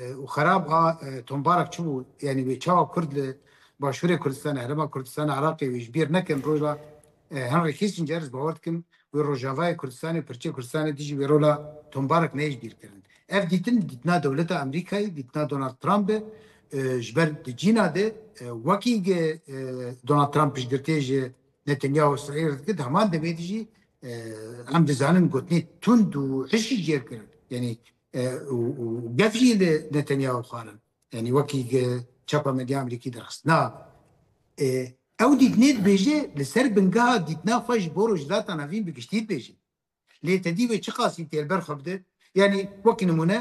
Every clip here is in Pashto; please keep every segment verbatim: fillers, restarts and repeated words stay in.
وخراب ها تنبارك شو يعني بيتشاو كرد باشوري كردستان هرما كردستان عراقي ويجبير نكن رولا هنري كيسنجرز باوردكم والروجافاي كردستاني برشي كردستاني تيجي بيرولا تنبارك نيج بير كرن اف ديتن ديتنا دولتا امريكاي ديتنا دونالد ترامب جبر دجينا ده وكي دونالد ترامب جرتيج نتنياهو اسرائيل قد همان ده بيجي عم دزانن قوتني تند وعشي جير كرن يعني وقفجي لنتنياهو خالن يعني وكي تشابا مديا امريكي درست نا او ديتنيت بيجي لسر بنقاها ديتنا فاش بورو جلاتا نافين بكشتيت بيجي ليه تديوي تشقاسي تيل برخب ده يعني وكي نمونه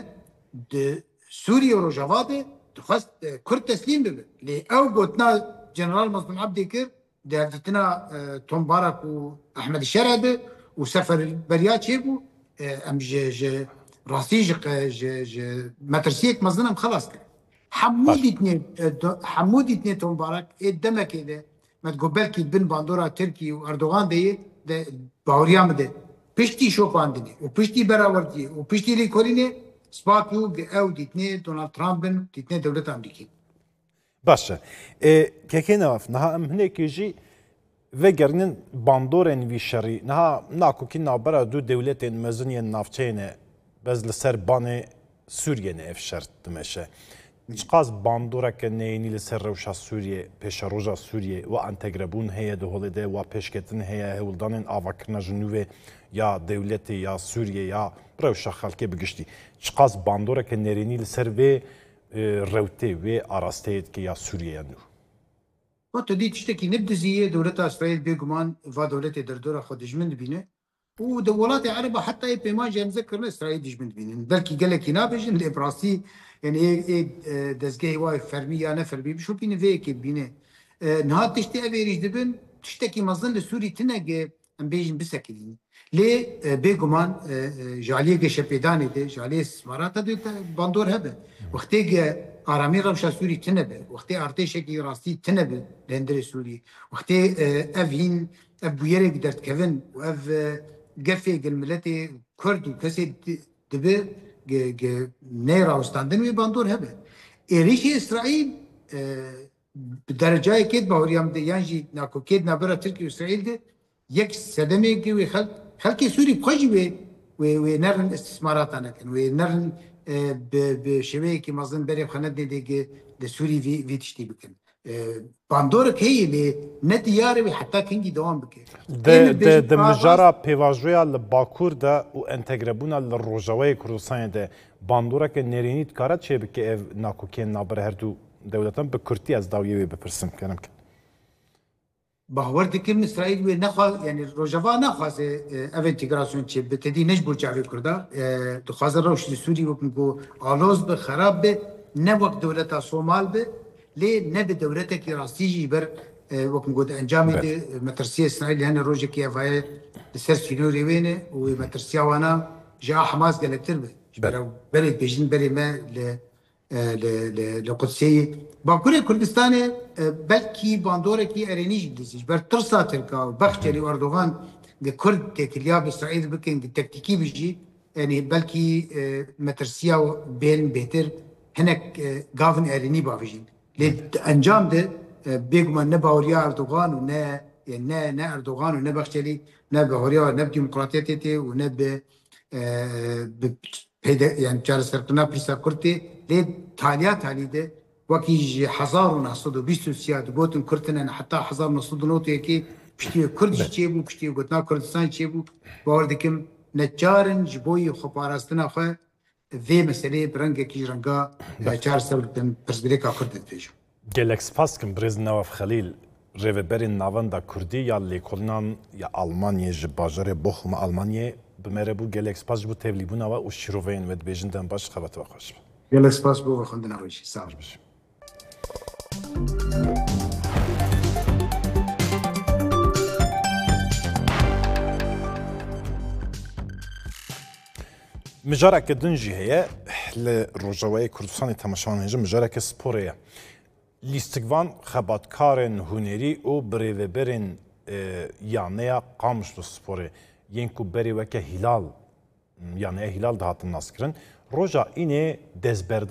سوريا وروجافا ده تخص كرد تسليم ببه ليه او قوتنا جنرال مظلوم عبدي كر ده ديتنا توم بارك واحمد الشرع ده وسفر البريات شيبو ام جي جي راسي جي مترسيك مظلم خلاص كده حمودي اثنين حمودي اثنين توم بارك الدم كده ما تقبل كي بن باندورا تركي واردوغان دي ده باوريام ده بيشتي شو باندني وبيشتي براوردي وبيشتي لي كوريني سباكيو او دي اثنين دونالد ترامب دي اثنين دولة امريكيه باشا إيه كيكينا نها ام هناك يجي وگرنن باندورن وی شری نها ناکو کی نابرا دو دولتین مزنی نافچینه بز لسر بان سوریه نه اف شرط دمشه چقاس باندورا که نینی لسر روشا سوریه پیش روزا سوریه و انتگربون هیا دهولده و پیشکتن هیا هولدانن آواکرنا جنوبه یا دولتی یا سوریه یا روشا خلکه بگشتی چقاس باندورا که نینی لسر و روته و آراستهید که یا سوریه نو وقتی دی تشتکی نبدزیه دولت اسرائیل بگمان و دولت دردورا خود دجمند بینه و دولات عربه حتى بما جاء نذكر اسرائيل دجمند بینه بلکه گله کی نابجن لابراسی يعني ايه دزگاه واي فرمي يا نفر بي شو بينه فيك بينه نهار تشتي افيريج دبن تشتكي مظن لسوري تنقى ام بيجن بسكين ليه بيجمان جاليه شبيداني دي جاليه استثمارات دي باندور هذا وقتي ارامي رمشا سوري تنبه وقتي ارتشكي راستي تنبه لندري سوري وقتي افين ابو يرق درت كفن واف قفي الملتي كرد وكسي دبه نيرا وستاندن وي باندور هبه إيريشي إسرائيل بدرجة كده بهوريام ده يانجي ناكو كده نابرة تركيا وإسرائيل ده يك سدمي كي وخل خلكي سوري بخجي وي ونرن استثمارات أنا كن ونرن بشوي كي مظن بري خند دي دي ده سوري في في تشتي بكن باندورك هي اللي ندياري وحتى كنجي دوام بكي ده ده ده مجرى بيواجويا لباكور ده وانتجربونا للروجاوي كردستان ده باندورك نرينيت كارت شيء بكي ناكو كين نابر هردو دولتان بكرتي از داوية بپرسم كلام كده باورد كم إسرائيل ونخا يعني روجافا نخاز اف انتجراسيون شيء بتدي نجبر جاوي كردا تخاز روش السوري وبنقو آلوز بخراب به نوك دولتا صومال به ليه نبي دولتك راستيجي بر وكم قد انجامي دي مترسيه اسرائيل هنا روجا كيفاي السر سينوري وينه ومترسيه وانا جاء حماس قال تربه بلد بيجين بري ما ل ل لقدسيه باكوري كردستاني بلكي باندوركي ارينيج ديزيج بر ترسا تركا وبختري واردوغان كرد تكلياب اسرائيل بكين التكتيكي بيجي يعني بلكي مترسيه بين بهتر هناك غافن اريني بافيجين لانجام ده بيجمان نباوريا اردوغان ونا يعني نا اردوغان ونا بختلي نا باوريا نا ديمقراطيتي ونا ب يعني جالس سرقنا بريسا كرتي لي تاليات هالي ده وكي حزار ونصدو بيستو سياد قوتن كرتنا حتى حزار ونصدو نوتي كي بشتي كردش تشيبو بشتي قوتنا كردستان تشيبو باوردكم نجارن جبوي خباراستنا خا في مسألة برنجة كي رنجا جار سرقن برسبريكا كردت فيجو gelek spas kim brez Nawaf Xelîl rêveberên navenda Kurdî ya lêkolînan ya Almanyê ji bajarê Bochum Almanyê bi me re bû gelek spas ji bo tevlîbûna we û şîroveyên we dibêjin dem baş xebat we xweş. Gelek spas bo ve xwendina we jî. Sağ ol. Mijareke din jî heye li Rojavayê Kurdistanê temaşan hêjin mijareke sporê ye. Lîstikvan xebatkarên hunerî û birêveberên yaneya Qamişlo sporê yên ku berê weke Hilal yaneya Hilal dihatin naskirin roja înê dezberdan